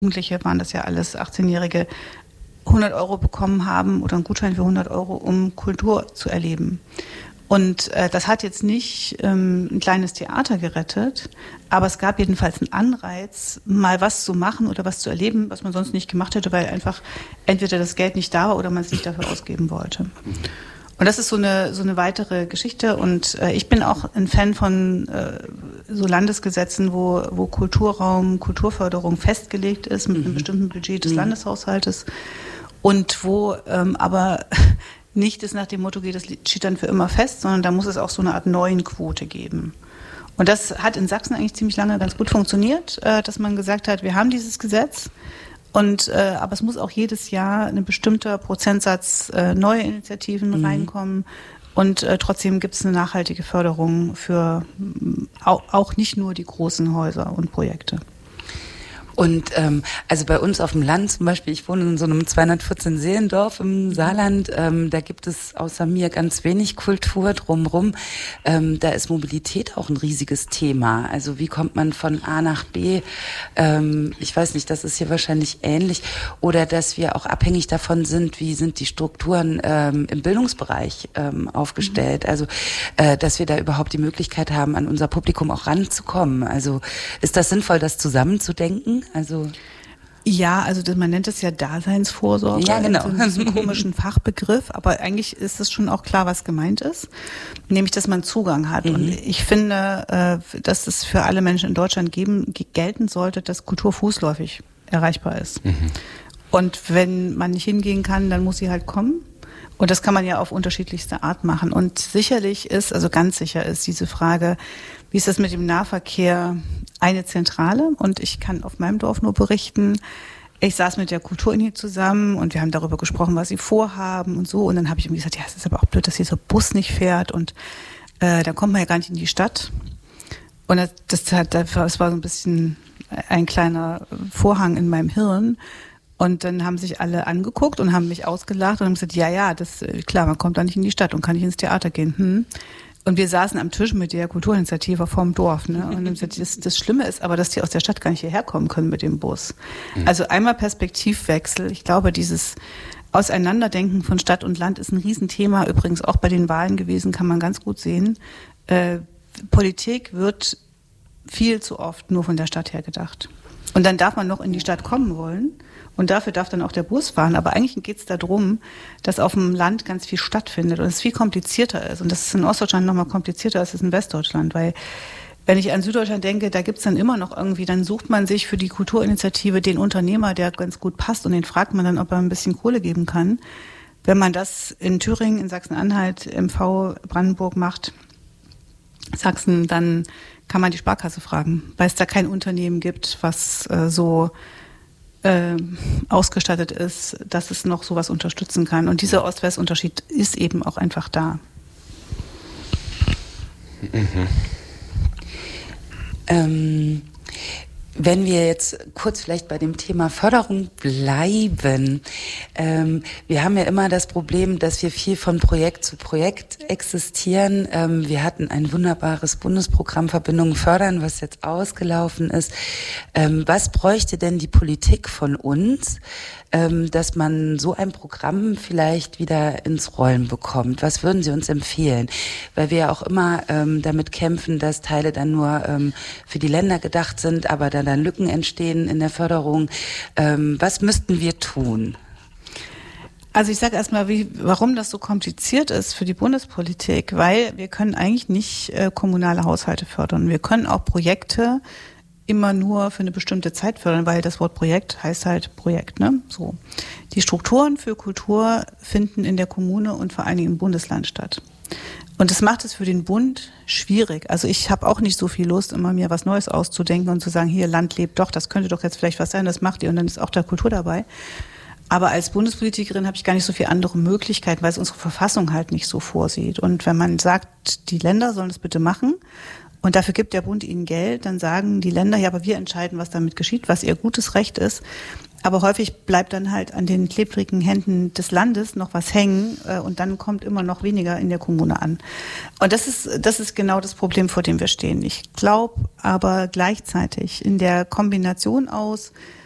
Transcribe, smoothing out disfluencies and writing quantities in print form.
Jugendliche waren das ja alles 18-Jährige, 100 Euro bekommen haben oder einen Gutschein für 100 Euro, um Kultur zu erleben. Und das hat jetzt nicht ein kleines Theater gerettet, aber es gab jedenfalls einen Anreiz, mal was zu machen oder was zu erleben, was man sonst nicht gemacht hätte, weil einfach entweder das Geld nicht da war oder man es nicht dafür ausgeben wollte. Und das ist so eine weitere Geschichte. Und ich bin auch ein Fan von so Landesgesetzen, wo Kulturraum, Kulturförderung festgelegt ist mit einem bestimmten Budget des Landeshaushaltes und wo aber nicht es nach dem Motto geht, das steht dann für immer fest, sondern da muss es auch so eine Art neuen Quote geben. Und das hat in Sachsen eigentlich ziemlich lange ganz gut funktioniert, dass man gesagt hat, wir haben dieses Gesetz, aber es muss auch jedes Jahr ein bestimmter Prozentsatz neue Initiativen reinkommen. Und trotzdem gibt es eine nachhaltige Förderung für auch nicht nur die großen Häuser und Projekte. Und also bei uns auf dem Land zum Beispiel, ich wohne in so einem 214-Seelendorf im Saarland, da gibt es außer mir ganz wenig Kultur drumherum. Da ist Mobilität auch ein riesiges Thema. Also wie kommt man von A nach B? Ich weiß nicht, das ist hier wahrscheinlich ähnlich. Oder dass wir auch abhängig davon sind, wie sind die Strukturen im Bildungsbereich aufgestellt. Also dass wir da überhaupt die Möglichkeit haben, an unser Publikum auch ranzukommen. Also ist das sinnvoll, das zusammenzudenken? Also man nennt es ja Daseinsvorsorge, ja, genau. in diesem komischen Fachbegriff, aber eigentlich ist es schon auch klar, was gemeint ist, nämlich, dass man Zugang hat. Und ich finde, dass es für alle Menschen in Deutschland gelten sollte, dass Kultur fußläufig erreichbar ist. Und wenn man nicht hingehen kann, dann muss sie halt kommen. Und das kann man ja auf unterschiedlichste Art machen. Und ganz sicher ist diese Frage, wie ist das mit dem Nahverkehr, eine Zentrale. Und ich kann auf meinem Dorf nur berichten, ich saß mit der Kulturuni zusammen und wir haben darüber gesprochen, was sie vorhaben und so. Und dann habe ich irgendwie gesagt, ja, es ist aber auch blöd, dass hier so Bus nicht fährt und da kommt man ja gar nicht in die Stadt. Und das war so ein bisschen ein kleiner Vorhang in meinem Hirn. Und dann haben sich alle angeguckt und haben mich ausgelacht und haben gesagt, ja, das klar, man kommt da nicht in die Stadt und kann nicht ins Theater gehen. Und wir saßen am Tisch mit der Kulturinitiative vorm Dorf. Ne? Und dann gesagt, das Schlimme ist aber, dass die aus der Stadt gar nicht hierher kommen können mit dem Bus. Also einmal Perspektivwechsel. Ich glaube, dieses Auseinanderdenken von Stadt und Land ist ein Riesenthema. Übrigens auch bei den Wahlen gewesen, kann man ganz gut sehen. Politik wird viel zu oft nur von der Stadt her gedacht. Und dann darf man noch in die Stadt kommen wollen. Und dafür darf dann auch der Bus fahren. Aber eigentlich geht es darum, dass auf dem Land ganz viel stattfindet und es viel komplizierter ist. Und das ist in Ostdeutschland noch mal komplizierter als es in Westdeutschland. Weil wenn ich an Süddeutschland denke, da gibt es dann immer noch irgendwie, dann sucht man sich für die Kulturinitiative den Unternehmer, der ganz gut passt. Und den fragt man dann, ob er ein bisschen Kohle geben kann. Wenn man das in Thüringen, in Sachsen-Anhalt, MV, Brandenburg macht, Sachsen, dann kann man die Sparkasse fragen. Weil es da kein Unternehmen gibt, was so ausgestattet ist, dass es noch sowas unterstützen kann. Und dieser Ost-West-Unterschied ist eben auch einfach da. Wenn wir jetzt kurz vielleicht bei dem Thema Förderung bleiben. Wir haben ja immer das Problem, dass wir viel von Projekt zu Projekt existieren. Wir hatten ein wunderbares Bundesprogramm Verbindungen fördern, was jetzt ausgelaufen ist. Was bräuchte denn die Politik von uns, dass man so ein Programm vielleicht wieder ins Rollen bekommt? Was würden Sie uns empfehlen? Weil wir ja auch immer damit kämpfen, dass Teile dann nur für die Länder gedacht sind, aber dann Lücken entstehen in der Förderung. Was müssten wir tun? Also ich sage erstmal, warum das so kompliziert ist für die Bundespolitik, weil wir können eigentlich nicht kommunale Haushalte fördern. Wir können auch Projekte immer nur für eine bestimmte Zeit fördern, weil das Wort Projekt heißt halt Projekt, ne? So. Die Strukturen für Kultur finden in der Kommune und vor allen Dingen im Bundesland statt. Und das macht es für den Bund schwierig. Also ich habe auch nicht so viel Lust, immer mir was Neues auszudenken und zu sagen, hier, Land lebt doch, das könnte doch jetzt vielleicht was sein, das macht ihr und dann ist auch da Kultur dabei. Aber als Bundespolitikerin habe ich gar nicht so viele andere Möglichkeiten, weil es unsere Verfassung halt nicht so vorsieht. Und wenn man sagt, die Länder sollen das bitte machen und dafür gibt der Bund ihnen Geld, dann sagen die Länder, ja, aber wir entscheiden, was damit geschieht, was ihr gutes Recht ist. Aber häufig bleibt dann halt an den klebrigen Händen des Landes noch was hängen und dann kommt immer noch weniger in der Kommune an. Und das ist genau das Problem, vor dem wir stehen. Ich glaube aber gleichzeitig in der Kombination aus